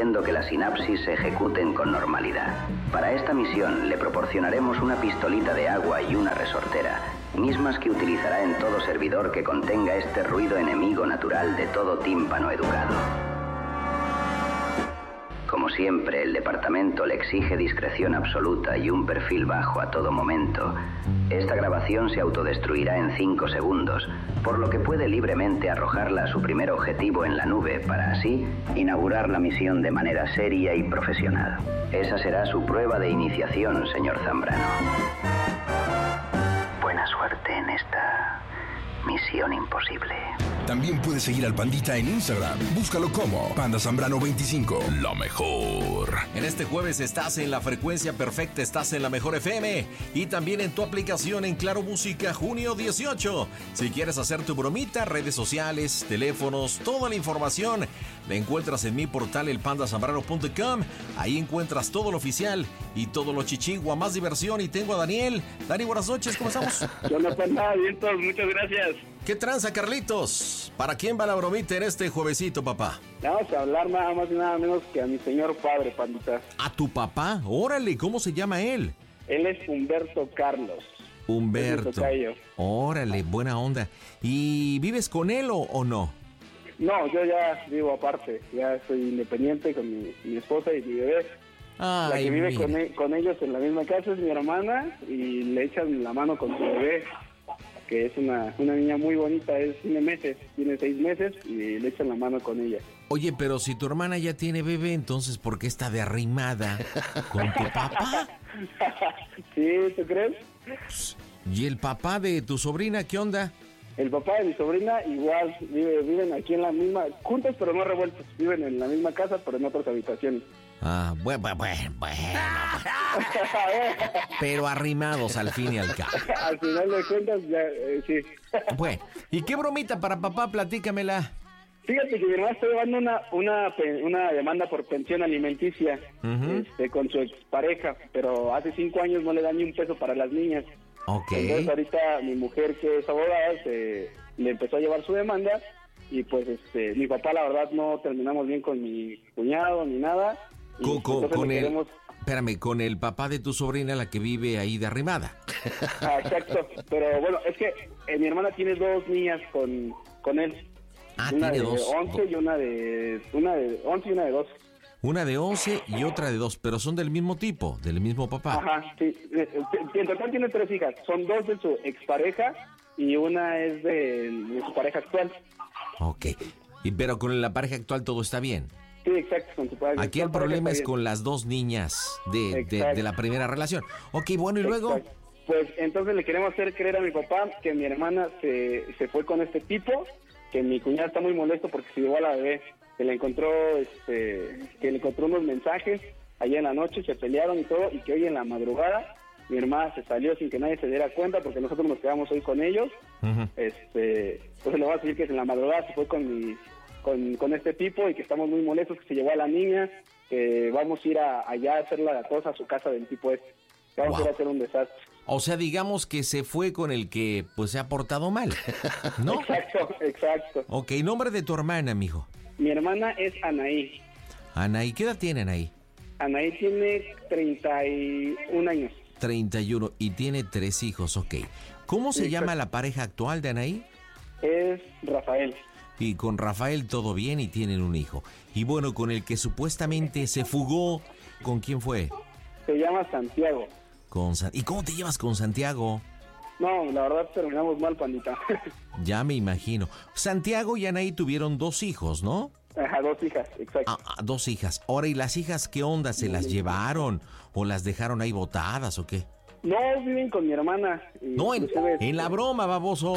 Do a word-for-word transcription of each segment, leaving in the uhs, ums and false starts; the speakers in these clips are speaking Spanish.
impidiendo que las sinapsis se ejecuten con normalidad. Para esta misión le proporcionaremos una pistolita de agua y una resortera, mismas que utilizará en todo servidor que contenga este ruido enemigo natural de todo tímpano educado. Como siempre, el departamento le exige discreción absoluta y un perfil bajo a todo momento. Esta grabación se autodestruirá en cinco segundos, por lo que puede libremente arrojarla a su primer objetivo en la nube para así inaugurar la misión de manera seria y profesional. Esa será su prueba de iniciación, señor Zambrano. Buena suerte en esta misión imposible. También puedes seguir al Pandita en Instagram. Búscalo como Panda Zambrano veinticinco. La mejor. En este jueves estás en la frecuencia perfecta, estás en la mejor F M y también en tu aplicación en Claro Música junio dieciocho. Si quieres hacer tu bromita, redes sociales, teléfonos, toda la información la encuentras en mi portal el panda zambrano punto com. Ahí encuentras todo lo oficial y todo lo chichigua, más diversión. Y tengo a Daniel. Dani, buenas noches, ¿cómo estamos? Yo no puedo nada, bien todos, muchas gracias. ¿Qué tranza, Carlitos? ¿Para quién va la bromita en este juevesito, papá? Vamos a hablar nada más y nada menos que a mi señor padre, Pandita. ¿A tu papá? Órale, ¿cómo se llama él? Él es Humberto Carlos. Humberto. Órale, buena onda. ¿Y vives con él o, o no? No, yo ya vivo aparte. Ya soy independiente con mi, mi esposa y mi bebé. Ay, la que vive con, e- con ellos en la misma casa es mi hermana y le echan la mano con su bebé, que es una, una niña muy bonita, es, tiene meses, tiene seis meses y le echan la mano con ella. Oye, pero si tu hermana ya tiene bebé, entonces ¿por qué está de arrimada con tu papá? ¿Sí? ¿Tú crees? ¿Y el papá de tu sobrina qué onda? El papá de mi sobrina igual, vive, viven aquí en la misma, juntos pero no revueltos, viven en la misma casa pero en otras habitaciones. Ah, bueno, bueno, bueno. Pero arrimados al fin y al cabo. Al final de cuentas, ya, eh, sí. Bueno, ¿y qué bromita para papá? Platícamela. Fíjate que mi hermana está llevando una, una, una demanda por pensión alimenticia uh-huh. este, con su expareja, pero hace cinco años no le da ni un peso para las niñas. Ok. Entonces ahorita mi mujer, que es abogada, se, le empezó a llevar su demanda y pues este mi papá la verdad no terminamos bien con mi cuñado ni nada. Con, con, con el, queremos... espérame, con el papá de tu sobrina, la que vive ahí de arrimada. Ah, exacto, pero bueno, es que eh, mi hermana tiene dos niñas con, con él. Ah, una tiene de dos. once y una de una de once y una de doce. Una de once y otra de dos, pero son del mismo tipo, del mismo papá. Ajá, sí. En total tiene tres hijas. Son dos de su expareja y una es de, de su pareja actual. Ok. Y, pero con la pareja actual todo está bien. Sí, exacto, con su pareja. Aquí el problema es con las dos niñas de, de, de la primera relación. Ok, bueno, ¿y luego? Exacto. Pues entonces le queremos hacer creer a mi papá que mi hermana se, se fue con este tipo, que mi cuñada está muy molesto porque se llevó a la bebé, que le encontró, este, que le encontró unos mensajes allá en la noche, se pelearon y todo, y que hoy en la madrugada mi hermana se salió sin que nadie se diera cuenta porque nosotros nos quedamos hoy con ellos. Uh-huh. Este, entonces le voy a decir que en la madrugada se fue con mi, con, con este tipo y que estamos muy molestos, que se llevó a la niña, que vamos a ir a, allá a hacer la cosa a su casa del tipo este. Que vamos wow. a ir a hacer un desastre. O sea, digamos que se fue con el que pues se ha portado mal, ¿no? Exacto, exacto. Ok, nombre de tu hermana, mijo. Mi hermana es Anaí. Anaí, ¿qué edad tiene Anaí? Anaí tiene treinta y un años. treinta y uno y tiene tres hijos, ok. ¿Cómo se sí, llama exacto. la pareja actual de Anaí? Es Rafael. Y con Rafael todo bien y tienen un hijo. Y bueno, con el que supuestamente se fugó, ¿con quién fue? Se llama Santiago. Con San... ¿Y cómo te llevas con Santiago? No, la verdad terminamos mal, pandita. Ya me imagino. Santiago y Anaí tuvieron dos hijos, ¿no? Ajá, dos hijas, exacto. Ah, dos hijas. Ahora, ¿y las hijas qué onda? ¿Se las llevaron o las dejaron ahí botadas o qué? No, viven con mi hermana. No, en, en la broma, baboso.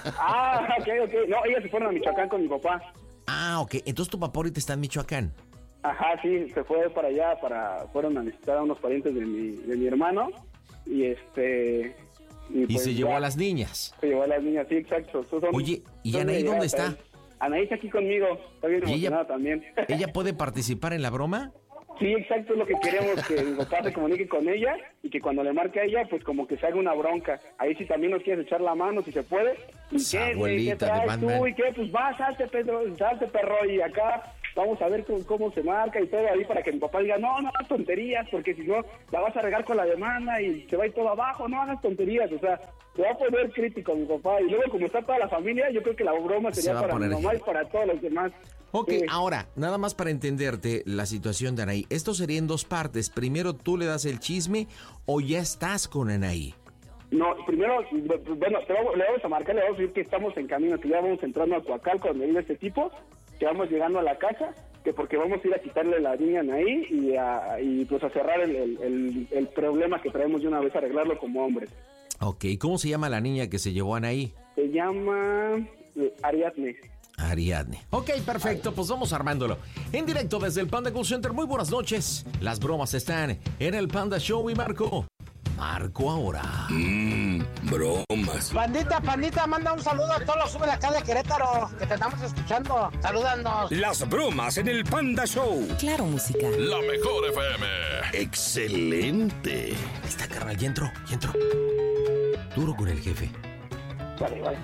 Ah, ok, ok. No, ellas se fueron a Michoacán con mi papá. Ah, ok. Entonces tu papá ahorita está en Michoacán. Ajá, sí, se fue para allá, para fueron a visitar a unos parientes de mi, de mi hermano. Y este... Y, pues, y se llevó ya, a las niñas. Se llevó a las niñas, sí, exacto. Son, Oye, ¿y Anaí dónde está? Anaí está aquí conmigo, está bien emocionada ella, también. ¿Ella puede participar en la broma? Sí, exacto, es lo que queremos, que mi papá se comunique con ella y que cuando le marque a ella, pues como que se haga una bronca. Ahí sí también nos quieres echar la mano, si se puede. ¿Y qué, güey? ¿Qué traes tú? ¿Y qué? Pues va, salte, Pedro, salte, perro, y acá vamos a ver cómo, cómo se marca y todo ahí para que mi papá diga, no, no hagas tonterías, porque si no, la vas a regar con la demanda y se va a ir todo abajo, no hagas tonterías, o sea, se va a poner crítico mi papá, y luego como está toda la familia, yo creo que la broma sería para mi mamá y para todos los demás. Ok, eh, ahora, nada más para entenderte la situación de Anaí, esto sería en dos partes, primero tú le das el chisme o ya estás con Anaí. No, primero, bueno, te vamos, le vamos a marcar, le vamos a decir que estamos en camino, que ya vamos entrando a Coacalco, donde vive este tipo, que vamos llegando a la casa, que porque vamos a ir a quitarle la niña ahí y, a, y pues a cerrar el, el, el, el problema que traemos de una vez, arreglarlo como hombres. Ok, ¿cómo se llama la niña que se llevó a Anaí? Se llama eh, Ariadne. Ariadne. Ok, perfecto, pues vamos armándolo. En directo desde el Panda Call Center, muy buenas noches. Las bromas están en el Panda Show y Marco. Marco ahora. Mmm, bromas. Pandita, pandita, manda un saludo a todos los sube de acá de Querétaro, que te estamos escuchando. Salúdanos. Las bromas en el Panda Show. Claro, música. La mejor F M. Excelente. Ahí está, carnal, ya entró, ya entró. Duro con el jefe. Vale, vale.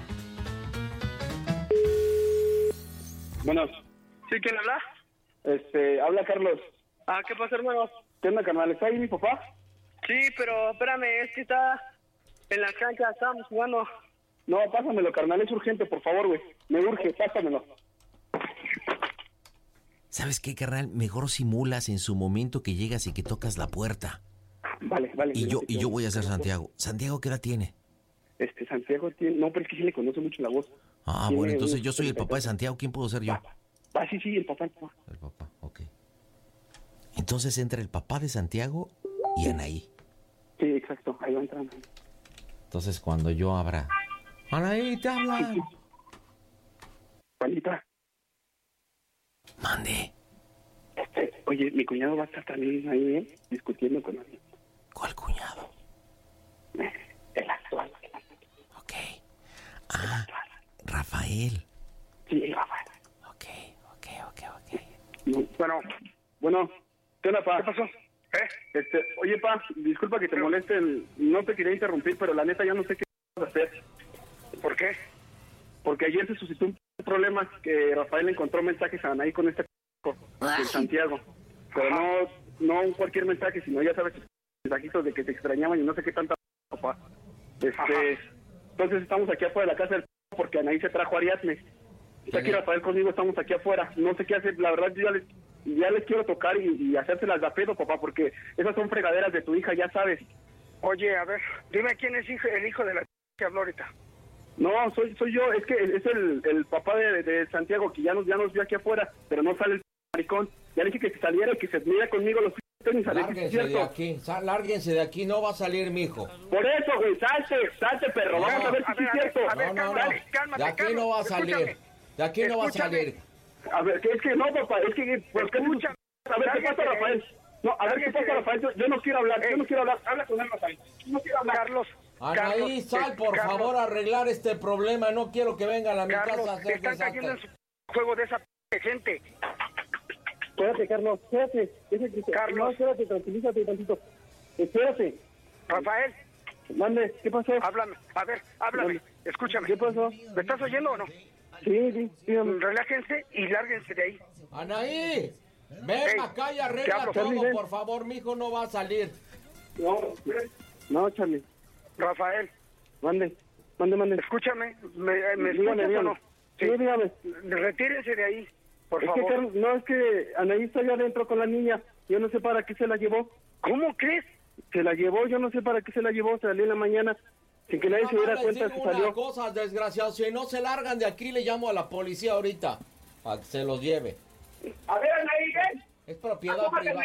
Bueno. ¿Sí, quién habla? Este, habla Carlos. Ah, ¿qué pasa, hermano? ¿Qué onda, carnal? ¿Está ahí mi papá? Sí, pero espérame, es que está en la cancha, estábamos jugando. No, pásamelo, carnal, es urgente, por favor, güey. Me urge, pásamelo. ¿Sabes qué, carnal? Mejor simulas en su momento que llegas y que tocas la puerta. Vale, vale. Y yo, y yo voy a ser Santiago. ¿Santiago qué edad tiene? Este, Santiago tiene... No, pero es que sí le conoce mucho la voz. Ah, Tiene bueno, entonces un- yo soy el papá de Santiago. ¿Quién puedo ser yo? Ah, sí, sí, el papá, el papá. El papá, ok. Entonces entra el papá de Santiago y Anaí. Sí, exacto, ahí va entrando. Entonces cuando yo abra... Anaí, te habla. Juanita, Mande. este, oye, mi cuñado va a estar también ahí, ¿eh? Discutiendo con alguien. ¿Cuál cuñado? El actual. Ok. Ah, Rafael. Sí, Rafael. Ok, ok, ok, ok. Bueno, bueno, ¿qué onda, pa? ¿Qué pasó? ¿Eh? Este, oye, pa, disculpa que te moleste, el- no te quería interrumpir, pero la neta ya no sé qué vas a hacer. ¿Por qué? Porque ayer se suscitó un problema que Rafael encontró mensajes a Anaí con este c- de Santiago. Pero no, no cualquier mensaje, sino ya sabes, mensajitos de que te extrañaban y no sé qué tanta papá. Este, entonces estamos aquí afuera de la casa del p- porque Anaí se trajo a Ariadne. Está aquí Rafael conmigo, estamos aquí afuera. No sé qué hacer, la verdad yo ya les, ya les quiero tocar y, y hacérselas de a pedo, papá, porque esas son fregaderas de tu hija, ya sabes. Oye, a ver, dime quién es hijo, el hijo de la que habló ahorita. No, soy soy yo, es que es el, el papá de, de Santiago que ya nos, ya nos vio aquí afuera, pero no sale el maricón. Ya le dije que se saliera y que se mira conmigo los tenis, a ver si es Lárguense de cierto. aquí, sal- lárguense de aquí, no va a salir mi hijo. Por eso, güey, salte, salte, perro, No, vamos a ver a si ver, sí es a ver, cierto. a ver, No, no, no, cálmate, cálmate, de aquí Carlos, no va a salir, escúchame. de aquí no va a Escúchame. salir. A ver, que es que no, papá, es que... Pues, ¿qué Escúchame. a ver, ¿qué pasa, Lárguense. Rafael? No, a ver, ¿qué Lárguense. pasa, Rafael? Yo, yo no quiero hablar, yo Ey. no quiero hablar. Habla con él, Rafael. Yo no quiero hablar. Carlos, Anaí, Carlos, sal eh, por Carlos, favor a arreglar este problema, no quiero que vengan a mi casa a Carlos, hacer están cayendo en desastre. su juego de esa p- gente. Espérate, Carlos, espérate. Espérate, Carlos. No, espérate, tranquilízate tantito. Espérate. Rafael, Mande, ¿qué pasó? háblame, a ver, háblame, escúchame. ¿Qué pasó? ¿Me estás oyendo o no? Sí, sí, dígame. Relájense y lárguense de ahí. Anaí, ven Ey, acá y te arregla hablo. todo, Charlie, ven. por favor, mi hijo no va a salir. No, no, Charlie. Rafael, Mande, mande, mande. escúchame, ¿me, me Dígame, escuchas o dígame. no? Sí, dígame. Retírense de ahí, por Es que, favor. Carlos, no, es que Anaí está allá adentro con la niña. Yo no sé para qué se la llevó. ¿Cómo crees? Se la llevó, yo no sé para qué se la llevó. Se salió en la mañana sin que nadie se Nada diera más les cuenta, se digo una salió. cosa, desgraciados, si no se largan de aquí, le llamo a la policía ahorita, para que se los lleve. A ver, Anaí, ven. Es propiedad privada.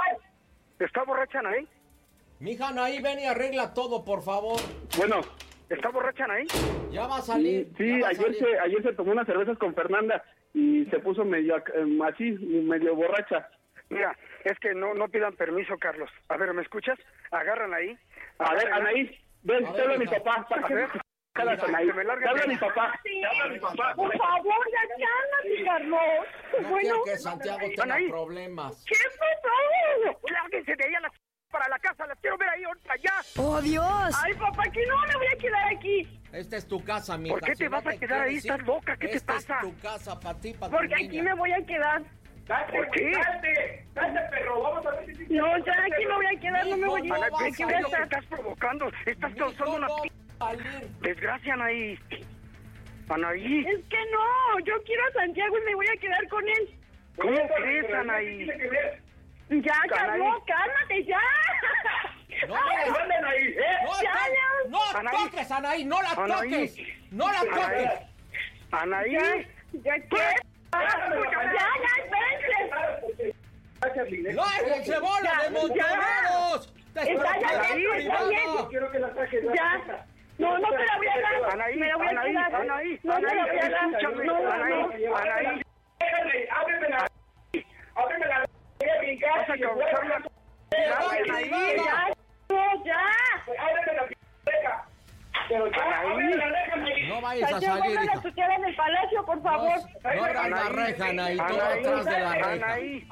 ¿Está borracha ahí? Mija, Anaí, ven y arregla todo, por favor. Bueno, ¿Está borracha ahí? Ya va a sí, salir. sí, ya va a ayer salir. se, ayer se tomó unas cervezas con Fernanda y se puso medio eh, así, medio borracha. Mira, es que no no pidan permiso, Carlos. A ver, ¿me escuchas? Agarran ahí. A ver, agárrenla. Anaí, ven, A te ver, habla mi hija. papá. ¿Para A qué ver. jalas, Anaí? Que me largue Te habla de- mi papá. Te habla mi papá. Por favor, ya cálmate, Carlos. No Bueno, quiero que Santiago tenga Anaí. problemas. ¿qué pasó? Lárguense de ahí a la para la casa. Las quiero ver ahí ahorita ya. ¡Oh, Dios! Ay, papá, que no me voy a quedar aquí. Esta es tu casa, mija. ¿Por qué Si te no vas a quedar ahí? quieres ir, ¿Estás loca? ¿Qué te esta pasa? es tu casa, para ti, para tu Porque aquí niña. me voy a quedar. ¿Por qué? ¡Salte! ¡Salte, perro! Vamos a ver si... No, ya aquí me voy a quedar, no me voy a ir. Anaí, Aquí ¿qué voy a es lo que estar. estás provocando? Estás causando una p... desgracia, Anaí. Anaí. Es que no, yo quiero a Santiago y me voy a quedar con él. ¿Cómo crees, Anaí? Ya, Anaí. Carlos, cálmate, ya. No, Ay, no, Anaí, ¿eh? no, Ya, to- ya. no Anaí. toques, Anaí, no la Anaí. toques. No la toques. Anaí. Ya, ya, ¿qué? Ya, ya, espérense. ¡No, el cebolla Ya, de Montoneros! ¡Te Está ya, expropiaron ya, está bien. privada! Quiero que la saques. Ya. No, no te la voy a dar. Anaí, Me la voy a Anaí, quedar. Anaí, No te la voy a Anaí, dar. escúchame, No, no, Anaí, no. Anaí. Déjale, ábreme la... Ábreme la... Voy a brincar. Vas a causar una... Anaí. Ya, no, ya. Ábreme la... Deja. Pero ya, ábreme la reja, Anaí. No vayas a Santiago, salir, ponme la hija. tutela en el palacio, por favor. No, no abras la reja, Anaí, todo atrás de la reja. Anaí.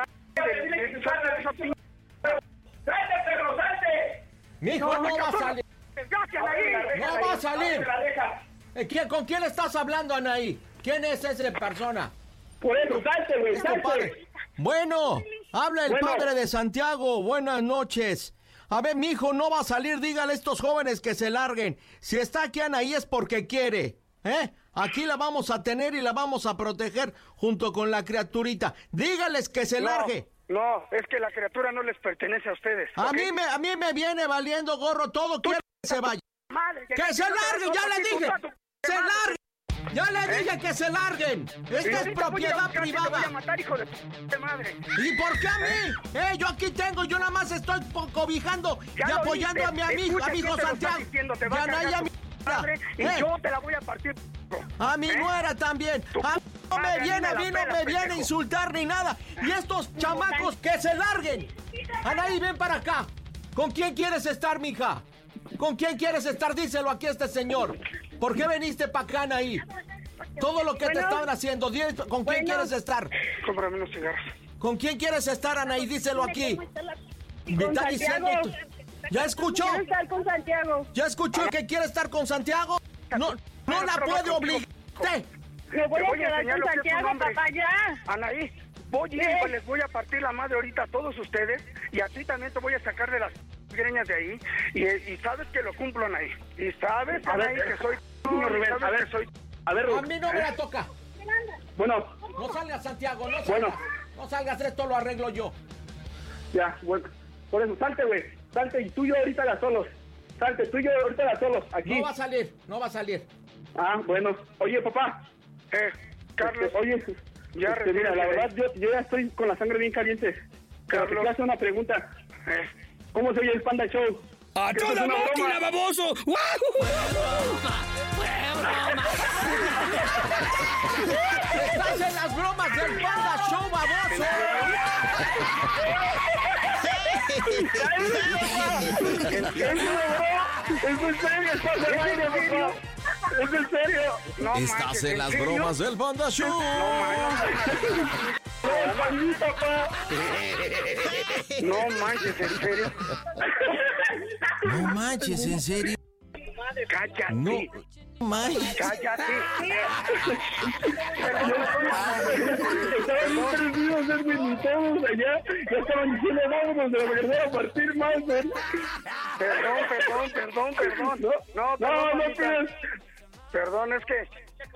¡Salte, perro, salte! Mi hijo no va a salir. Desgracia, Anaí. No va a salir. La reja. Eh, ¿quién- ¿Con quién estás hablando, Anaí? ¿Quién es esa persona? Por eso, salte, güey, salte. Bueno, habla el Bueno. padre de Santiago. Buenas noches. A ver, mi hijo no va a salir. Dígale a estos jóvenes que se larguen. Si está aquí Anaí es porque quiere. ¿Eh? Aquí la vamos a tener y la vamos a proteger junto con la criaturita. Dígales que se largue. No, es que la criatura no les pertenece a ustedes. A ¿ok? mí me, a mí me viene valiendo gorro todo. Quiero que se vaya. Madre, ¡Que se larguen! ¡Ya le dije! ¡Se larguen! ¡Ya le dije que se larguen! Esta es propiedad Te voy a privada. matar, hijo de p madre. ¿Y por qué a mí? Eh, yo aquí tengo, yo nada más estoy po- cobijando Ya y lo apoyando viste. a mi amigo, Escucha amigo quién te lo está Santiago. diciendo, te Y va a a cargar Anaí, a tu mi madre y Eh, yo te la voy a partir. a mi ¿Eh? nuera también. A mí no me madre, viene, a a mí mí me la no me pela, viene a pendejo. insultar ni nada. Y estos chamacos que se larguen. Anaí, ven para acá. ¿Con quién quieres estar, mija? ¿Con quién quieres estar? Díselo aquí a este señor. ¿Por qué viniste para acá, Anaí? Todo lo que te Bueno. estaban haciendo, di- ¿con quién Bueno. quieres estar? Cómprame unos cigarros. ¿Con quién quieres estar, Anaí? Díselo aquí. Me Con está diciendo Santiago. tú- ¿Ya escuchó? Quiero estar con Santiago. ¿Ya escuchó que quiere estar con Santiago? No, no la puede obligar. Usted. Me voy Te a voy a quedar enseñar con lo que es un Santiago, hombre. papá, ya. Anaí, voy a ir ¿Qué? y les voy a partir la madre ahorita a todos ustedes y a ti también te voy a sacar de las greñas de ahí y, y sabes que lo cumplo, Anaí. Y sabes, A ver, Anaí, que soy... señor Rubén, sabes a ver. que soy... A ver, A mí no me la toca. bueno, No salgas, Santiago, no salgas. Bueno. No salgas, esto lo arreglo yo. ya, bueno. Por eso, salte, güey. Salte y tú y yo ahorita las solos. Salte, tú y yo ahorita las solos. Aquí. No va a salir, no va a salir. Ah, bueno. Oye, papá. Eh, Carlos, Este, oye, ya este, mira, la retírate de verdad, ahí. yo, yo ya estoy con la sangre bien caliente. Pero te Carlos. quiero hacer una pregunta. eh, ¿Cómo se oye el Panda Show? ¡A Esto toda es una máquina, broma. baboso! ¡Estás en las bromas del Panda Show, baboso! ¿Es serio, bro? ¿Es en serio? ¿Estás al aire, papá? ¿Es en serio? no Estás manches, en las serio? bromas del Panda Show. No manches, papá. no manches, ¿en serio? No manches, en serio. Cállate. No manches. Cállate. Estaban bien perdidos, Edwin, y todos allá. Ya estaban diciendo, vámonos, de verdad, a partir más, ¿eh? Perdón, perdón, perdón, perdón. No, No, no, perdón, no mamita. pides. Perdón, es que...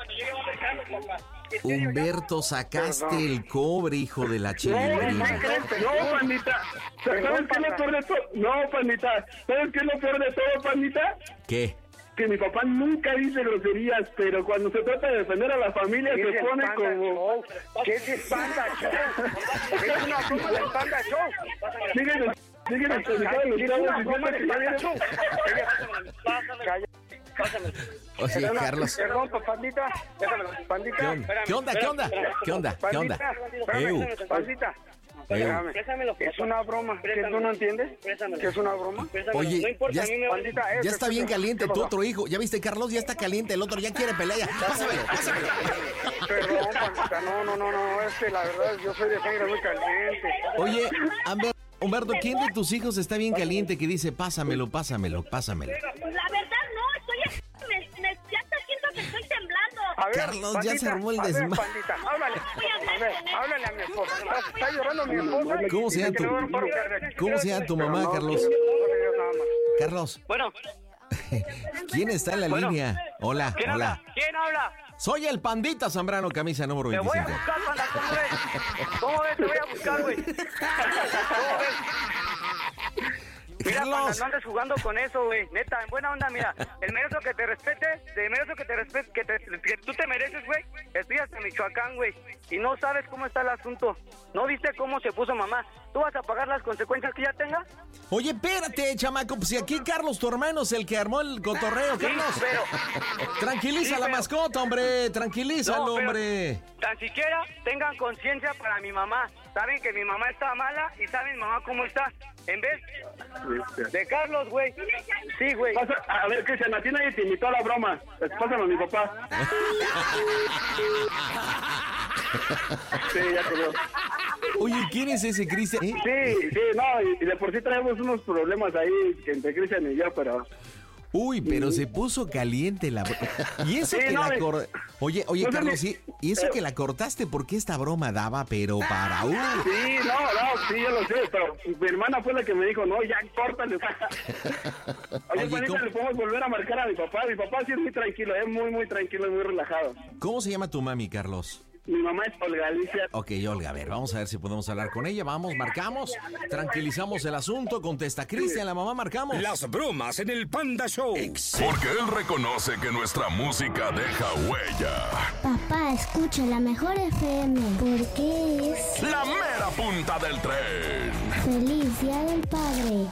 Humberto, sacaste Perdón. el cobre, hijo de la No, chilindrina. no, pandita. ¿Sabes Perdón, qué es lo panda. peor de todo? No, pandita. ¿Sabes qué es lo peor de todo, pandita? ¿Qué? Que mi papá nunca dice groserías, pero cuando se trata de defender a la familia ¿Qué se es el pone Panda como... Show? ¿Qué es el Panda Show? Es una broma del Panda Show. Siguen, siguen el pescado de los Es chavos una diciendo broma que del ya Panda vienen... Show. Cállate. Oye, Perdona, Carlos. Perdón, pandita. Pandita. ¿Qué onda? ¿Qué onda? ¿Qué onda? ¿Qué onda? ¿Qué onda? Pandita. Eu. Espérame, pandita. Espérame. Es una broma. ¿Que tú no entiendes? ¿Que es una broma? Oye, ya, Pandita, eh, ya está bien caliente ¿qué tu pasó? otro hijo. ¿Ya viste, Carlos? Ya está caliente el otro. Ya quiere pelea. Ya. Pásamelo, pásamelo. Perdón, pandita. No, no, no, no. Es que la verdad yo soy de sangre muy caliente. Oye, Amber- Humberto, ¿quién de tus hijos está bien caliente que dice pásamelo, pásamelo, pásamelo? Pues la verdad no, estoy... Me, me, ya está siento que estoy temblando. A ver, Carlos, pandita, ya se armó el a ver, desmadre. pandita, háblale, a ver, háblale a mi esposa. Está llorando mi esposa. ¿Cómo se llama y que le voy a dar un tu, paro cardíaco. ¿cómo se llama tu mamá, Carlos? Carlos, Bueno, ¿quién está en la Bueno. línea? Hola, ¿quién hola. habla? ¿Quién habla? Soy el Pandita Zambrano, camisa número Te voy a veinticinco. buscar, panda, ¿cómo ves? ¿Cómo ves? Te voy a buscar, güey. ¿Cómo ves? Mira, Carlos. panda, no andes jugando con eso, güey. Neta, en buena onda, mira. El merezo que te respete, el merezo que te respete, que, te, que tú te mereces, güey. Estudias en Michoacán, güey. Y no sabes cómo está el asunto. ¿No viste cómo se puso mamá? ¿Tú vas a pagar las consecuencias que ya tenga? Oye, espérate, chamaco, pues si aquí Carlos, tu hermano, es el que armó el cotorreo, Sí, Carlos. pero... Tranquiliza Sí, la pero- mascota, hombre, tranquilízalo, No, pero hombre. Tan siquiera tengan conciencia para mi mamá. Saben que mi mamá está mala y saben mi mamá cómo está. En vez de Carlos, güey. Sí, güey. Pasa- a ver, Cristian, a ti nadie te invitó a la broma. Pásame a mi papá. Sí, ya te veo. Oye, ¿quién es ese Cristian? ¿Eh? Sí, sí, no, y, y de por sí traemos unos problemas ahí entre Cristian y yo, pero... Uy, pero se puso caliente la bro- Y eso Sí, que no, la y- cor... Oye, oye, no sé Carlos, si- sí, y eso que la cortaste porque esta broma daba, pero para uh. Sí, no, no, sí, yo lo sé, pero mi hermana fue la que me dijo, no, ya, córtale. Oye, Oye, Juanita, ¿cómo- le podemos volver a marcar a mi papá. Mi papá sí es muy tranquilo, es muy, muy tranquilo y muy relajado. ¿Cómo se llama tu mami, Carlos? Mi mamá es Olga Alicia. Ok, Olga, a ver, vamos a ver si podemos hablar con ella. Vamos, marcamos, tranquilizamos el asunto, contesta Cristian, la mamá, marcamos. Las bromas en el Panda Show. Porque él reconoce que nuestra música deja huella. Papá, escucha la mejor F M porque es La mera punta del tren. Feliz Día del Padre.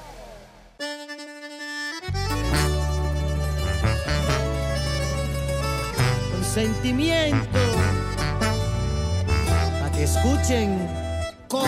Con sentimiento. Para que escuchen